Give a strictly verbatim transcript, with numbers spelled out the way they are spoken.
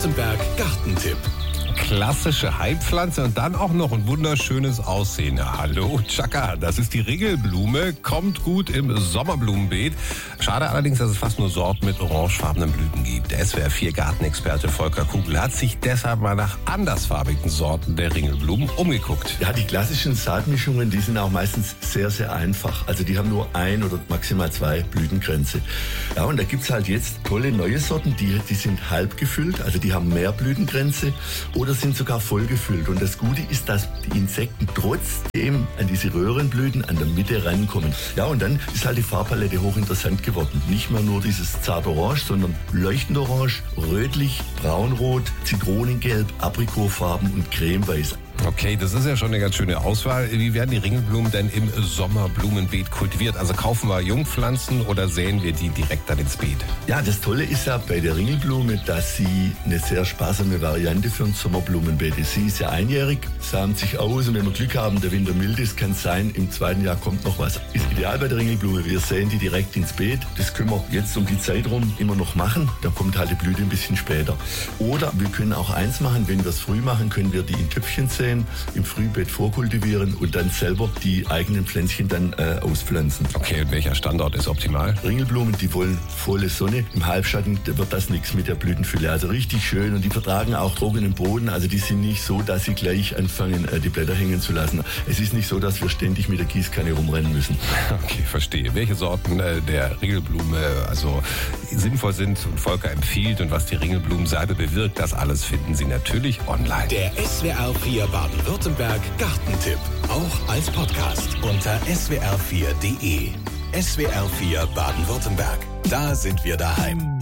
Baden-Württemberg Gartentipp. Klassische Heilpflanze und dann auch noch ein wunderschönes Aussehen. Hallo, Chaka, das ist die Ringelblume, kommt gut im Sommerblumenbeet. Schade allerdings, dass es fast nur Sorten mit orangefarbenen Blüten gibt. Der S W R vier Gartenexperte Volker Kugel hat sich deshalb mal nach andersfarbigen Sorten der Ringelblumen umgeguckt. Ja, die klassischen Saatmischungen, die sind auch meistens sehr, sehr einfach. Also die haben nur ein oder maximal zwei Blütengrenze. Ja, und da gibt's halt jetzt tolle neue Sorten, die, die sind halb gefüllt, also die haben mehr Blütengrenze oder sind sogar voll gefüllt. Und das Gute ist, dass die Insekten trotzdem an diese Röhrenblüten an der Mitte rankommen. Ja, und dann ist halt die Farbpalette hochinteressant geworden. Nicht mehr nur dieses zarte Orange, sondern leuchtend orange, rötlich, braunrot, zitronengelb, Aprikotfarben und cremeweiß. Okay, das ist ja schon eine ganz schöne Auswahl. Wie werden die Ringelblumen denn im Sommerblumenbeet kultiviert? Also kaufen wir Jungpflanzen oder säen wir die direkt dann ins Beet? Ja, das Tolle ist ja bei der Ringelblume, dass sie eine sehr sparsame Variante für ein Sommerblumenbeet ist. Sie ist ja einjährig, samt sich aus und wenn wir Glück haben, der Winter mild ist, kann es sein, im zweiten Jahr kommt noch was. Ist ideal bei der Ringelblume, wir säen die direkt ins Beet. Das können wir jetzt um die Zeit rum immer noch machen, dann kommt halt die Blüte ein bisschen später. Oder wir können auch eins machen, wenn wir es früh machen, können wir die in Töpfchen säen, im Frühbeet vorkultivieren und dann selber die eigenen Pflänzchen dann äh, auspflanzen. Okay, und welcher Standort ist optimal? Ringelblumen, die wollen volle Sonne. Im Halbschatten wird das nichts mit der Blütenfülle. Also richtig schön und die vertragen auch trockenen Boden. Also die sind nicht so, dass sie gleich anfangen, äh, die Blätter hängen zu lassen. Es ist nicht so, dass wir ständig mit der Gießkanne rumrennen müssen. Okay, verstehe. Welche Sorten äh, der Ringelblume also sinnvoll sind und Volker empfiehlt und was die Ringelblumensalbe bewirkt, das alles finden Sie natürlich online. Der S W R vier Baden-Württemberg Gartentipp. Auch als Podcast unter s w r vier punkt d e. S W R vier Baden-Württemberg. Da sind wir daheim.